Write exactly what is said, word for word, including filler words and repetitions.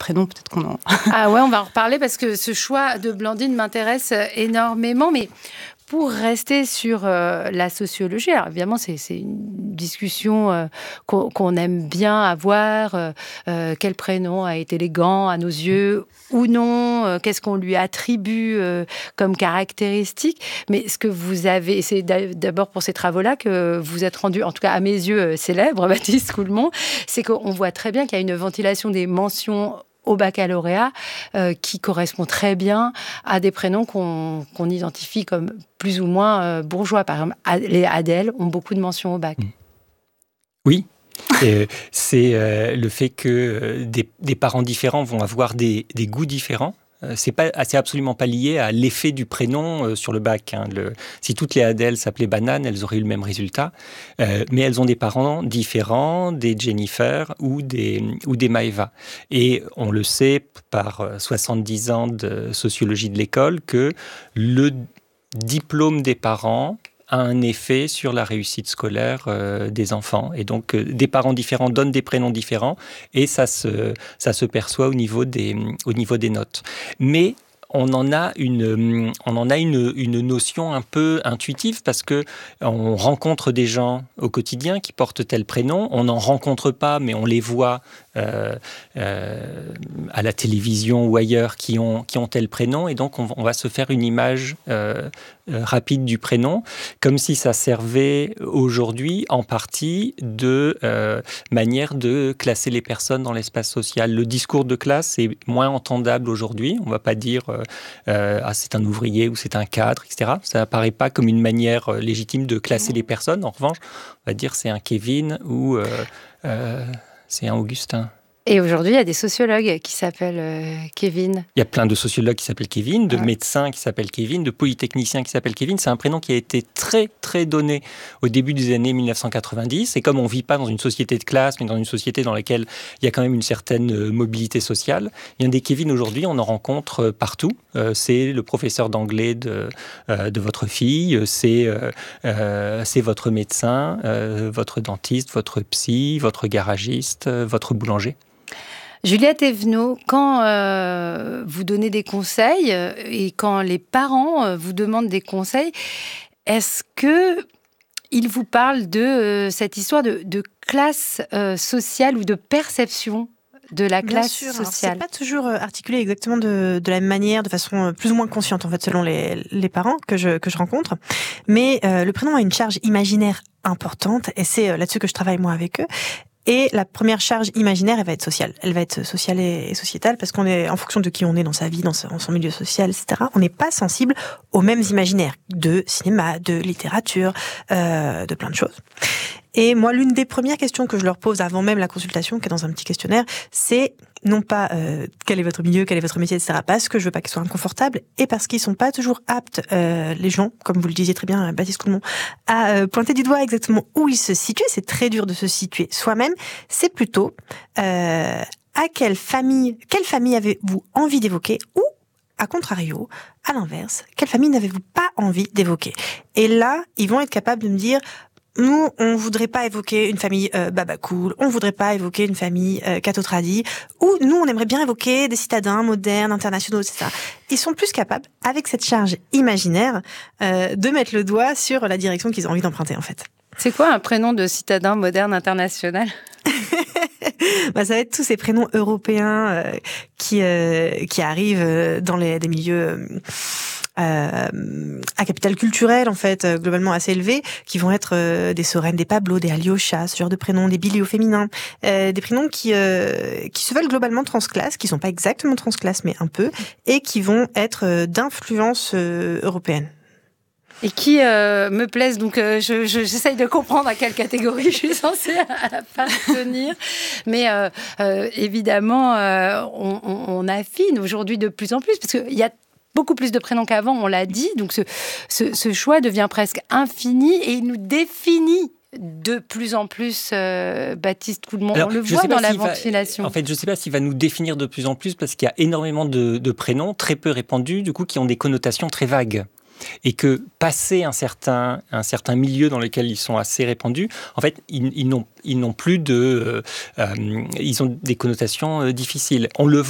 prénom, peut-être qu'on en... Ah ouais, on va en reparler parce que ce choix de Blandine m'intéresse énormément, mais pour rester sur euh, la sociologie, alors évidemment, c'est, c'est une discussion euh, qu'on, qu'on aime bien avoir. Euh, euh, quel prénom a été élégant à nos yeux ou non, euh, qu'est-ce qu'on lui attribue euh, comme caractéristique. Mais ce que vous avez, et c'est d'abord pour ces travaux-là que vous êtes rendu, en tout cas à mes yeux, euh, célèbre, Baptiste Coulmont, c'est qu'on voit très bien qu'il y a une ventilation des mentions au baccalauréat, euh, qui correspond très bien à des prénoms qu'on, qu'on identifie comme plus ou moins euh, bourgeois. Par exemple, les Adèle ont beaucoup de mentions au bac. Oui, euh, c'est euh, le fait que euh, des, des parents différents vont avoir des, des goûts différents. Euh, c'est, pas, c'est absolument pas lié à l'effet du prénom euh, sur le bac. Hein. Le, si toutes les Adèle s'appelaient Banane, elles auraient eu le même résultat. Euh, mais elles ont des parents différents, des Jennifer ou des, ou des Maëva. Et on le sait par soixante-dix ans de sociologie de l'école que le diplôme des parents a un effet sur la réussite scolaire euh, des enfants. Et donc, euh, des parents différents donnent des prénoms différents et ça se, ça se perçoit au niveau des, au niveau des notes. Mais on en a une, on en a une, une notion un peu intuitive parce que on rencontre des gens au quotidien qui portent tel prénom. On n'en rencontre pas, mais on les voit euh, euh, à la télévision ou ailleurs qui ont, qui ont tel prénom. Et donc, on, on va se faire une image euh, euh, rapide du prénom, comme si ça servait aujourd'hui en partie de euh, manière de classer les personnes dans l'espace social. Le discours de classe est moins entendable aujourd'hui. On ne va pas dire euh, Euh, ah, c'est un ouvrier ou c'est un cadre, et cetera. Ça n'apparaît pas comme une manière euh, légitime de classer les personnes. En revanche, on va dire c'est un Kevin ou euh, euh, c'est un Augustin. Et aujourd'hui, il y a des sociologues qui s'appellent euh, Kevin. Il y a plein de sociologues qui s'appellent Kevin, de ah. médecins qui s'appellent Kevin, de polytechniciens qui s'appellent Kevin. C'est un prénom qui a été très, très donné au début des années mille neuf cent quatre-vingt-dix. Et comme on ne vit pas dans une société de classe, mais dans une société dans laquelle il y a quand même une certaine mobilité sociale, il y a des Kevin aujourd'hui, on en rencontre partout. Euh, c'est le professeur d'anglais de, euh, de votre fille, c'est, euh, euh, c'est votre médecin, euh, votre dentiste, votre psy, votre garagiste, euh, votre boulanger. Juliette Evenot, quand euh, vous donnez des conseils euh, et quand les parents euh, vous demandent des conseils, est-ce que ils vous parlent de euh, cette histoire de, de classe euh, sociale ou de perception de la classe Bien sûr, sociale? Alors, c'est pas toujours articulé exactement de, de la même manière, de façon plus ou moins consciente en fait, selon les, les parents que je que je rencontre. Mais euh, le prénom a une charge imaginaire importante et c'est là-dessus que je travaille moi avec eux. Et la première charge imaginaire, elle va être sociale. Elle va être sociale et sociétale parce qu'on est, en fonction de qui on est dans sa vie, dans son, son milieu social, et cetera, on n'est pas sensible aux mêmes imaginaires de cinéma, de littérature, euh, de plein de choses. Et moi, l'une des premières questions que je leur pose avant même la consultation, qui est dans un petit questionnaire, c'est non pas euh, quel est votre milieu, quel est votre métier, et cetera. Parce que je veux pas qu'ils soient inconfortables et parce qu'ils sont pas toujours aptes, euh, les gens, comme vous le disiez très bien, Baptiste Coulmont, à euh, pointer du doigt exactement où ils se situent. C'est très dur de se situer soi-même. C'est plutôt euh, à quelle famille, quelle famille avez-vous envie d'évoquer ou à contrario, à l'inverse, quelle famille n'avez-vous pas envie d'évoquer? Et là, ils vont être capables de me dire nous, on voudrait pas évoquer une famille euh, baba cool, on voudrait pas évoquer une famille euh, catho tradi, ou nous, on aimerait bien évoquer des citadins modernes, internationaux, et cetera. Ils sont plus capables, avec cette charge imaginaire, euh, de mettre le doigt sur la direction qu'ils ont envie d'emprunter, en fait. C'est quoi un prénom de citadin moderne international? Bah, ça va être tous ces prénoms européens euh, qui euh, qui arrivent dans les des milieux euh, à capital culturel en fait euh, globalement assez élevé, qui vont être euh, des Soren, des Pablo, des Alyosha, ce genre de prénoms, des Billy au féminin, euh, des prénoms qui euh, qui se veulent globalement transclasse, qui sont pas exactement transclasse mais un peu, et qui vont être euh, d'influence euh, européenne. Et qui euh, me plaisent. Donc, euh, je, je, j'essaye de comprendre à quelle catégorie je suis censée appartenir. Mais euh, euh, évidemment, euh, on, on, on affine aujourd'hui de plus en plus, parce qu'il y a beaucoup plus de prénoms qu'avant, on l'a dit. Donc, ce, ce, ce choix devient presque infini et il nous définit de plus en plus, euh, Baptiste Coulmont. On le voit dans la ventilation. Va, en fait, je ne sais pas s'il va nous définir de plus en plus, parce qu'il y a énormément de, de prénoms très peu répandus, du coup, qui ont des connotations très vagues. Et que, passé un certain, un certain milieu dans lequel ils sont assez répandus, en fait, ils, ils, n'ont, ils n'ont plus de... Euh, euh, ils ont des connotations euh, difficiles. On le